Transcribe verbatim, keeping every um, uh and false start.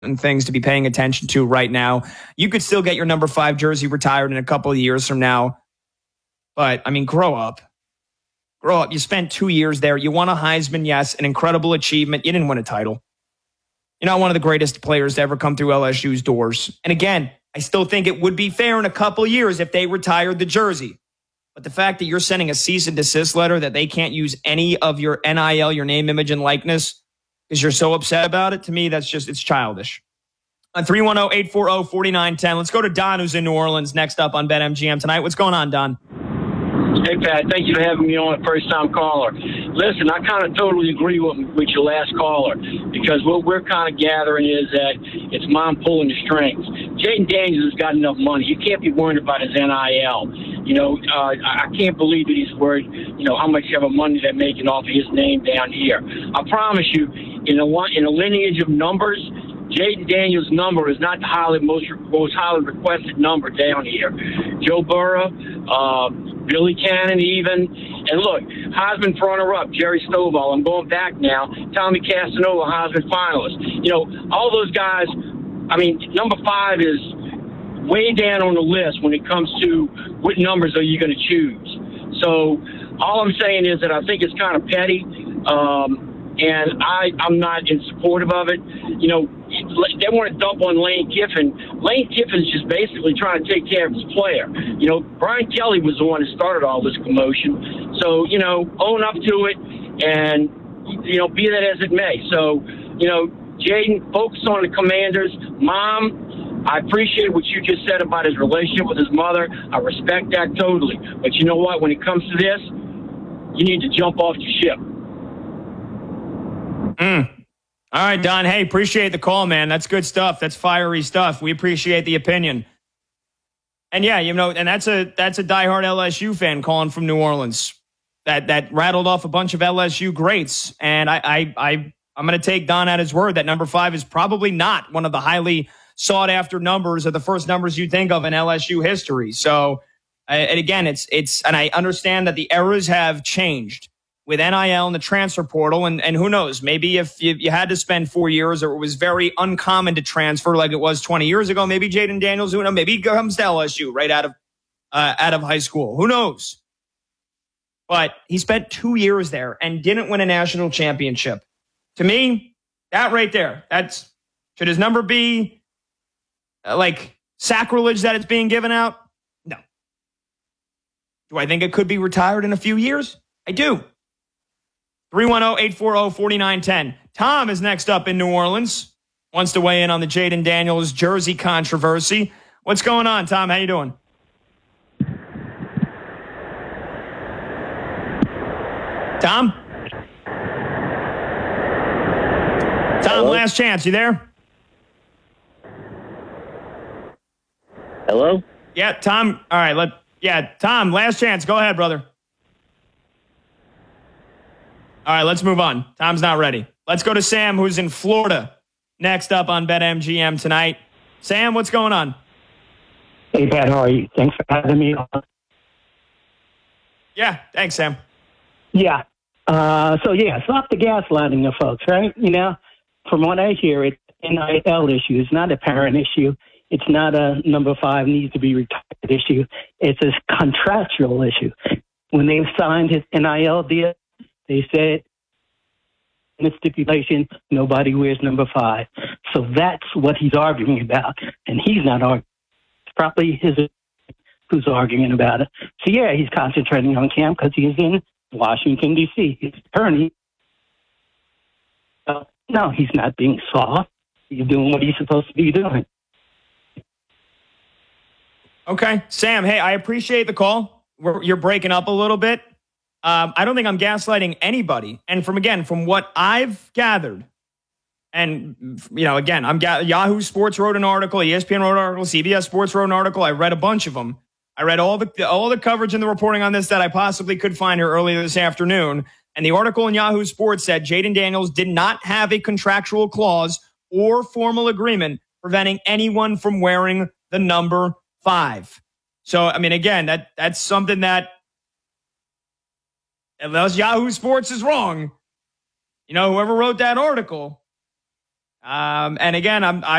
things to be paying attention to right now. You could still get your number five jersey retired in a couple of years from now. But, I mean, grow up. Grow up. You spent two years there. You won a Heisman, yes, an incredible achievement. You didn't win a title. You're not one of the greatest players to ever come through L S U's doors. And again, I still think it would be fair in a couple of years if they retired the jersey. But the fact that you're sending a cease and desist letter that they can't use any of your N I L, your name, image, and likeness, because you're so upset about it, to me, that's just, it's childish. On three one zero, eight four zero, four nine one zero, let's go to Don, who's in New Orleans, next up on BetMGM tonight. What's going on, Don? Hey, Pat, thank you for having me on, first-time caller. Listen, I kind of totally agree with, with your last caller, because what we're kind of gathering is that it's mom pulling the strings. Jayden Daniels has got enough money. You can't be worried about his N I L. You know, uh, I can't believe that he's worried, you know, how much of a money they're making off of his name down here. I promise you, in a, in a lineage of numbers, Jayden Daniels' number is not the highly, most, most highly requested number down here. Joe Burrow, uh, Billy Cannon even. And look, Heisman runner-up, Jerry Stovall. I'm going back now. Tommy Casanova, Heisman finalist. You know, all those guys, I mean, number five is way down on the list when it comes to what numbers are you going to choose. So all I'm saying is that I think it's kind of petty. Um, And I, I'm not in supportive of it. You know, they want to dump on Lane Kiffin. Lane Kiffin's just basically trying to take care of his player. You know, Brian Kelly was the one who started all this commotion. So, you know, own up to it and, you know, be that as it may. So, you know, Jayden, focus on the Commanders. Mom, I appreciate what you just said about his relationship with his mother. I respect that totally. But you know what? When it comes to this, you need to jump off the ship. Mm. All right, Don. Hey, appreciate the call, man. That's good stuff. That's fiery stuff. We appreciate the opinion. And yeah, you know, and that's a that's a diehard L S U fan calling from New Orleans. That that rattled off a bunch of L S U greats. And I I, I I'm going to take Don at his word that number five is probably not one of the highly sought after numbers or the first numbers you think of in L S U history. So, uh, and again, it's it's and I understand that the eras have changed with N I L and the transfer portal. And, and who knows, maybe if you, you had to spend four years or it was very uncommon to transfer like it was twenty years ago, maybe Jayden Daniels, who knows, maybe he comes to L S U right out of, uh, out of high school. Who knows? But he spent two years there and didn't win a national championship. To me, that right there, that's, should his number be uh, like sacrilege that it's being given out? No. Do I think it could be retired in a few years? I do. three one zero, eight four zero, four nine one zero. Tom is next up in New Orleans. Wants to weigh in on the Jayden Daniels jersey controversy. What's going on, Tom? How you doing? Tom? Tom, Hello? last chance. You there? Hello? Yeah, Tom. All right. Let. Yeah, Tom, last chance. Go ahead, brother. All right, let's move on. Tom's not ready. Let's go to Sam, who's in Florida, next up on BetMGM tonight. Sam, what's going on? Hey, Pat, how are you? Thanks for having me on. Yeah, thanks, Sam. Yeah. Uh, so, yeah, stop the gaslighting of folks, right? You know, from what I hear, it's an N I L issue. It's not a parent issue. It's not a number five needs to be retired issue. It's a contractual issue. When they signed his N I L deal, they said in the stipulation, nobody wears number five. So that's what he's arguing about. And he's not arguing. It's probably his who's arguing about it. So, yeah, he's concentrating on Cam because he is in Washington, D C His attorney, uh, no, he's not being soft. He's doing what he's supposed to be doing. Okay. Sam, hey, I appreciate the call. We're, you're breaking up a little bit. Um, I don't think I'm gaslighting anybody. And from, again, from what I've gathered, and, you know, again, I'm ga- Yahoo Sports wrote an article, E S P N wrote an article, C B S Sports wrote an article. I read a bunch of them. I read all the all the coverage and the reporting on this that I possibly could find here earlier this afternoon. And the article in Yahoo Sports said Jayden Daniels did not have a contractual clause or formal agreement preventing anyone from wearing the number five. So, I mean, again, that that's something that, unless Yahoo Sports is wrong, you know, whoever wrote that article, Um, and again, I'm, I